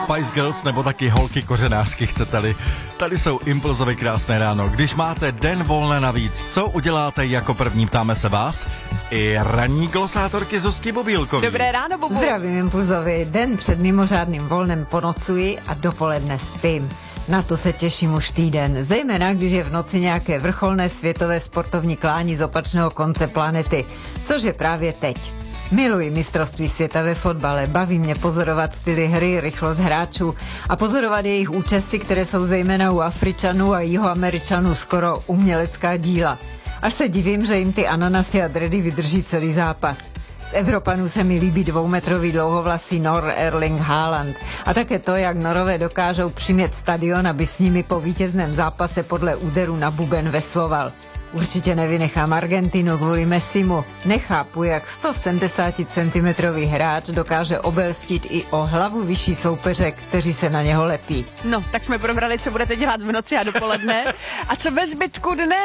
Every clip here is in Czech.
Spice Girls nebo taky holky kořenářky, chcete-li. Tady jsou Impulzovy krásné ráno. Když máte den volné navíc, co uděláte jako první, ptáme se vás? I ranní glosátorky Zuzky Bobílkový. Dobré ráno, Bobu. Zdravím, Impulzovi. Den před mimořádným volnem ponocuji a dopoledne spím. Na to se těším už týden, zejména když je v noci nějaké vrcholné světové sportovní klání z opačného konce planety, což je právě teď. Miluji mistrovství světa ve fotbale, baví mě pozorovat styly hry, rychlost hráčů a pozorovat jejich účesy, které jsou zejména u Afričanů a Jihoameričanů skoro umělecká díla. Až se divím, že jim ty ananasy a dredy vydrží celý zápas. Z Evropanů se mi líbí 2metrový dlouhovlasý Nor Erling Haaland a také to, jak Norové dokážou přimět stadion, aby s nimi po vítězném zápase podle úderu na buben vesloval. Určitě nevynechám Argentinu kvůli Messimu. Nechápu, jak 170 cm hráč dokáže obelstít i o hlavu vyšší soupeře, kteří se na něho lepí. No, tak jsme probrali, co budete dělat v noci a dopoledne. A co ve zbytku dne?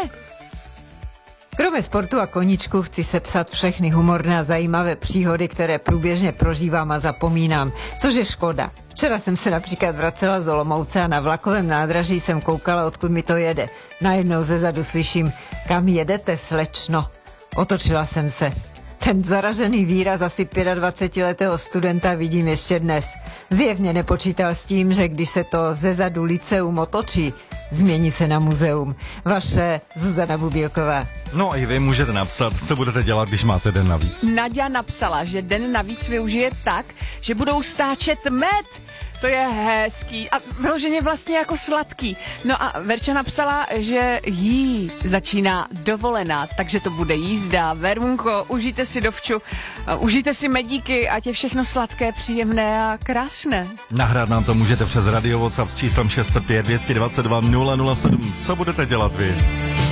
Kromě sportu a koníčku chci sepsat všechny humorné a zajímavé příhody, které průběžně prožívám a zapomínám, což je škoda. Včera jsem se například vracela z Olomouce a na vlakovém nádraží jsem koukala, odkud mi to jede. Najednou zezadu slyším: kam jedete, slečno? Otočila jsem se. Ten zaražený výraz asi 25letého studenta vidím ještě dnes. Zjevně nepočítal s tím, že když se to zezadu liceum otočí, změní se na muzeum. Vaše Zuzana Bobílková. No a i vy můžete napsat, co budete dělat, když máte den navíc. Nadia napsala, že den navíc využije tak, že budou stáčet med. To je hezký a vyloženě vlastně jako sladký. No a Verča napsala, že jí začíná dovolená, takže to bude jízda. Verunko, užijte si dovču, užijte si medíky, ať je všechno sladké, příjemné a krásné. Nahrát nám to můžete přes Radio WhatsApp s číslem 605 222 007. Co budete dělat vy?